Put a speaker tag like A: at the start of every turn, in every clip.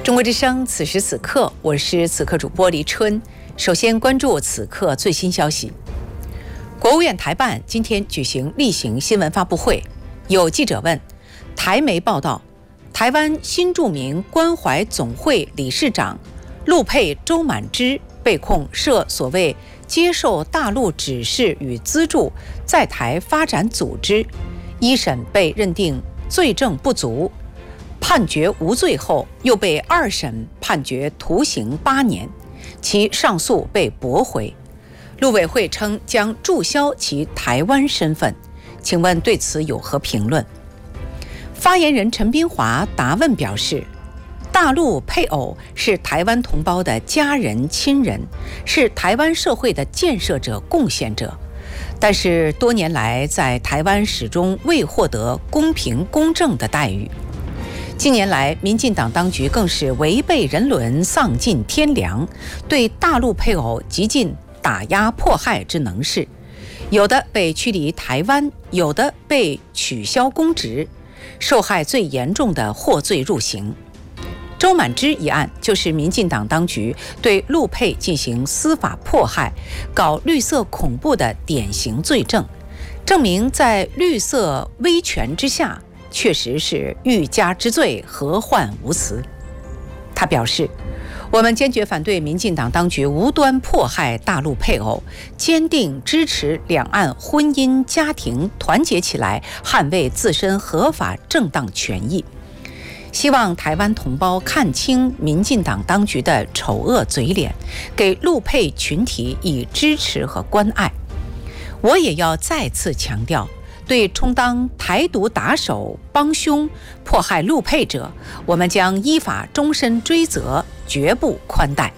A: 中国之声，此时此刻，我是此刻主播黎春。首先关注此刻最新消息。国务院台办今天举行例行新闻发布会，有记者问，台媒报道，台湾新著名关怀总会理事长陆配周满之被控涉所谓接受大陆指示与资助在台发展组织，一审被认定罪证不足，判决无罪后，又被二审判决徒刑8年，其上诉被驳回。陆委会称将注销其台湾身份，请问对此有何评论？发言人陈斌华答问表示，大陆配偶是台湾同胞的家人亲人，是台湾社会的建设者贡献者，但是多年来在台湾始终未获得公平公正的待遇。近年来，民进党当局更是违背人伦，丧尽天良，对大陆配偶极尽打压迫害之能事，有的被驱离台湾，有的被取消公职，受害最严重的获罪入刑。周满之一案就是民进党当局对陆配进行司法迫害、搞绿色恐怖的典型罪证，证明在绿色威权之下，确实是欲加之罪，何患无辞。他表示，我们坚决反对民进党当局无端迫害大陆配偶，坚定支持两岸婚姻家庭团结起来，捍卫自身合法正当权益。希望台湾同胞看清民进党当局的丑恶嘴脸，给陆配群体以支持和关爱。我也要再次强调，对充当台独打手、帮凶、迫害陆配者，我们将依法终身追责，绝不宽待。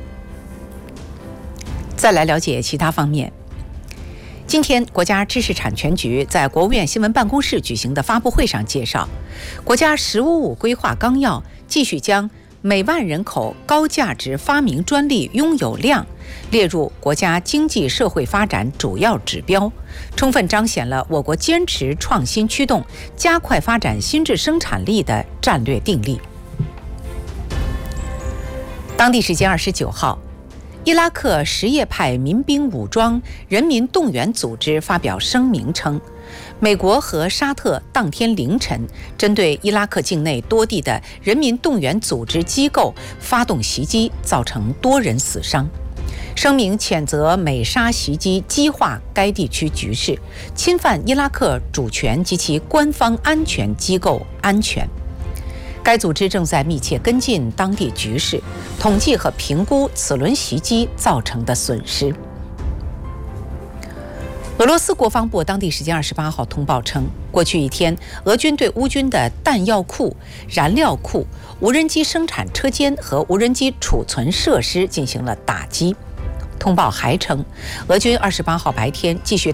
A: 再来了解其他方面。今天，国家知识产权局在国务院新闻办公室举行的发布会上介绍，国家“十五五”规划纲要继续将每万人口高价值发明专利拥有量列入国家经济社会发展主要指标，充分彰显了我国坚持创新驱动、加快发展新质生产力的战略定力。当地时间29号，伊拉克什叶派民兵武装人民动员组织发表声明称，美国和沙特当天凌晨针对伊拉克境内多地的人民动员组织机构发动袭击，造成多人死伤。声明谴责美沙袭击激化该地区局势，侵犯伊拉克主权及其官方安全机构安全。该组织正在密切跟进当地局势，统计和评估此轮袭击造成的损失。俄罗斯国防部当地时间28号通报称，过去一天，俄军对乌军的弹药库、燃料库、无人机生产车间和无人机储存设施进行了打击。通报还称，俄军28号白天继续